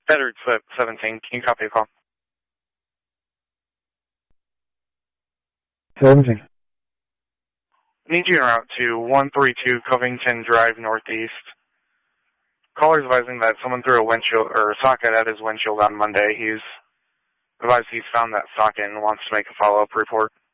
Bedford 17, can you copy the call? 17. Need you en route to 132 Covington Drive Northeast. Caller's advising that someone threw a windshield or a socket at his windshield on Monday. He's advised he's found that socket and wants to make a follow-up report.